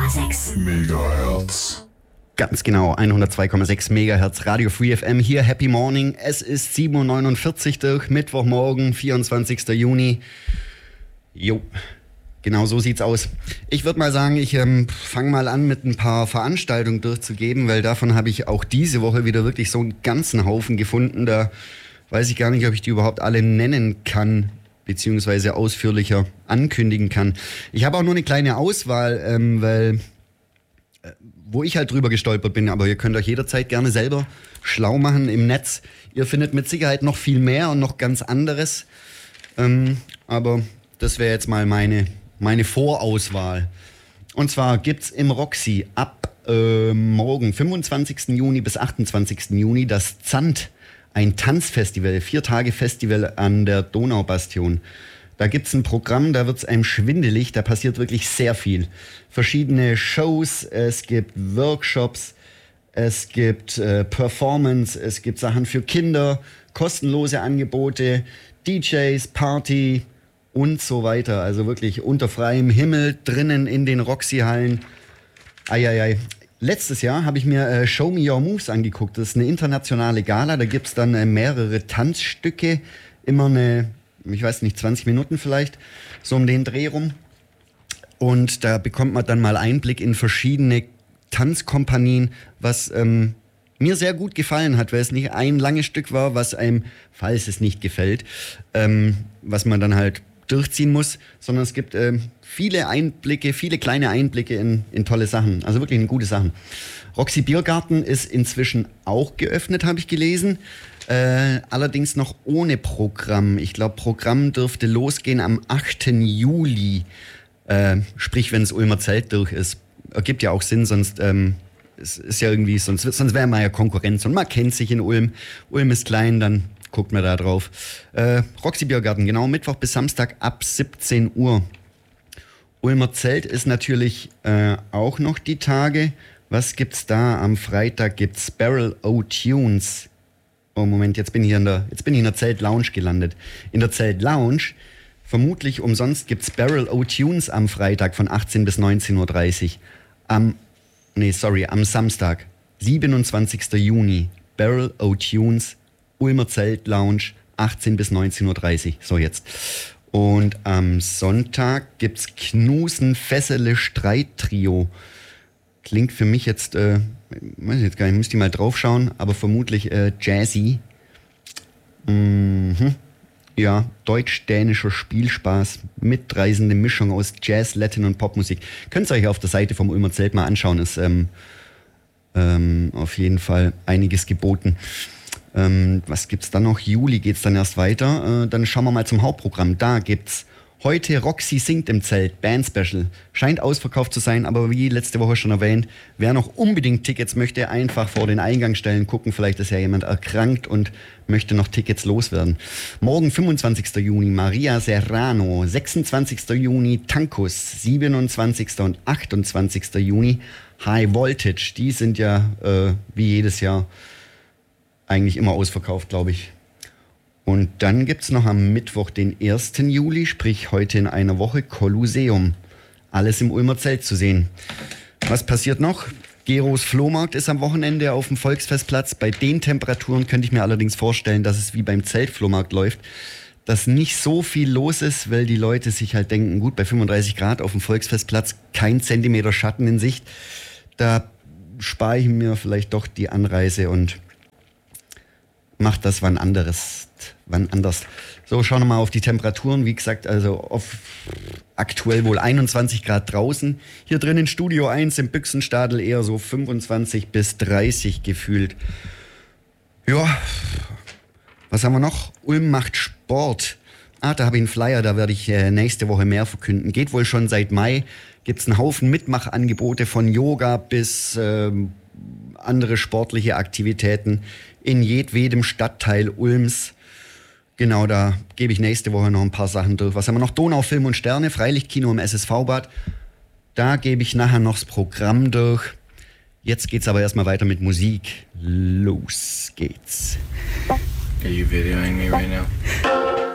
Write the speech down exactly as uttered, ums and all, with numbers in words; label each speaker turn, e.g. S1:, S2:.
S1: Komma sechs Megahertz.
S2: Ganz genau, hundertzwei Komma sechs Megahertz, Radio Free F M, hier Happy Morning. Es ist sieben Uhr neunundvierzig durch, Mittwochmorgen, vierundzwanzigster Juni. Jo, genau so sieht's aus. Ich würde mal sagen, ich ähm, fange mal an mit ein paar Veranstaltungen durchzugeben, weil davon habe ich auch diese Woche wieder wirklich so einen ganzen Haufen gefunden. Da weiß ich gar nicht, ob ich die überhaupt alle nennen kann, beziehungsweise ausführlicher ankündigen kann. Ich habe auch nur eine kleine Auswahl, ähm, weil... Äh, wo ich halt drüber gestolpert bin, aber ihr könnt euch jederzeit gerne selber schlau machen im Netz. Ihr findet mit Sicherheit noch viel mehr und noch ganz anderes. Ähm, aber das wäre jetzt mal meine, meine Vorauswahl. Und zwar gibt's im Roxy ab äh, morgen, fünfundzwanzigsten Juni bis achtundzwanzigsten Juni, das Zand, ein Tanzfestival, vier Tage Festival an der Donaubastion. Da gibt's ein Programm, da wird's einem schwindelig, da passiert wirklich sehr viel. Verschiedene Shows, es gibt Workshops, es gibt äh, Performance, es gibt Sachen für Kinder, kostenlose Angebote, D Js, Party und so weiter. Also wirklich unter freiem Himmel, drinnen in den Roxy-Hallen. Eieiei. Letztes Jahr habe ich mir äh, Show Me Your Moves angeguckt. Das ist eine internationale Gala, da gibt's dann äh, mehrere Tanzstücke, immer eine... ich weiß nicht, zwanzig Minuten vielleicht, so um den Dreh rum. Und da bekommt man dann mal Einblick in verschiedene Tanzkompanien, was ähm, mir sehr gut gefallen hat, weil es nicht ein langes Stück war, was einem, falls es nicht gefällt, ähm, was man dann halt durchziehen muss, sondern es gibt ähm, viele Einblicke, viele kleine Einblicke in, in tolle Sachen, also wirklich in gute Sachen. Roxy Biergarten ist inzwischen auch geöffnet, habe ich gelesen. Äh, allerdings noch ohne Programm. Ich glaube, Programm dürfte losgehen am achten Juli. Äh, sprich, wenn das Ulmer Zelt durch ist. Ergibt ja auch Sinn, sonst ähm, es ist ja irgendwie, sonst, sonst wäre man ja Konkurrenz. Und man kennt sich in Ulm. Ulm ist klein, dann guckt man da drauf. Äh, Roxy Biergarten, genau, Mittwoch bis Samstag ab siebzehn Uhr. Ulmer Zelt ist natürlich äh, auch noch die Tage. Was gibt's da? Am Freitag gibt's Barrel O Tunes. Oh Moment, jetzt bin ich in der, jetzt bin ich in der Zelt Lounge gelandet. In der Zelt Lounge, vermutlich umsonst, gibt's Barrel O Tunes am Freitag von achtzehn bis neunzehn Uhr dreißig. Am, nee, sorry, am Samstag, siebenundzwanzigster Juni, Barrel O Tunes, Ulmer Zelt Lounge, achtzehn bis neunzehn Uhr dreißig. So jetzt. Und am Sonntag gibt's Knusen Fessele Streittrio. Klingt für mich jetzt, äh, weiß ich jetzt gar nicht, müsste ich mal drauf schauen, aber vermutlich äh, jazzy. Mhm. Ja, deutsch-dänischer Spielspaß, mitreißende Mischung aus Jazz, Latin und Popmusik. Könnt ihr euch auf der Seite vom Ulmer Zelt mal anschauen, ist ähm, ähm, auf jeden Fall einiges geboten. Ähm, was gibt's dann noch? Juli geht's dann erst weiter. Äh, dann schauen wir mal zum Hauptprogramm. Da gibt's heute Roxy singt im Zelt, Band Special. Scheint ausverkauft zu sein, aber wie letzte Woche schon erwähnt, wer noch unbedingt Tickets möchte, einfach vor den Eingang stellen, gucken, vielleicht ist ja jemand erkrankt und möchte noch Tickets loswerden. Morgen fünfundzwanzigster Juni Maria Serrano, sechsundzwanzigster Juni Tankus, siebenundzwanzigster und achtundzwanzigster Juni High Voltage. Die sind ja äh, wie jedes Jahr eigentlich immer ausverkauft, glaube ich. Und dann gibt's noch am Mittwoch den ersten Juli, sprich heute in einer Woche, Kolosseum. Alles im Ulmer Zelt zu sehen. Was passiert noch? Geros Flohmarkt ist am Wochenende auf dem Volksfestplatz. Bei den Temperaturen könnte ich mir allerdings vorstellen, dass es wie beim Zeltflohmarkt läuft, dass nicht so viel los ist, weil die Leute sich halt denken, gut, bei fünfunddreißig Grad auf dem Volksfestplatz, kein Zentimeter Schatten in Sicht. Da spare ich mir vielleicht doch die Anreise und macht das wann anderes, wann anders. So, schauen wir mal auf die Temperaturen. Wie gesagt, also auf aktuell wohl einundzwanzig Grad draußen. Hier drin in Studio eins im Büchsenstadel eher so fünfundzwanzig bis dreißig gefühlt. Ja, was haben wir noch? Ulm macht Sport. Ah, da habe ich einen Flyer, da werde ich äh, nächste Woche mehr verkünden. Geht wohl schon seit Mai. Gibt es einen Haufen Mitmachangebote von Yoga bis ähm, andere sportliche Aktivitäten in jedwedem Stadtteil Ulms. Genau, da gebe ich nächste Woche noch ein paar Sachen durch. Was haben wir noch? Donau, Film und Sterne, Freilichtkino im S S V-Bad. Da gebe ich nachher noch das Programm durch. Jetzt geht's aber erstmal weiter mit Musik. Los geht's.
S3: Are you videoing me right now?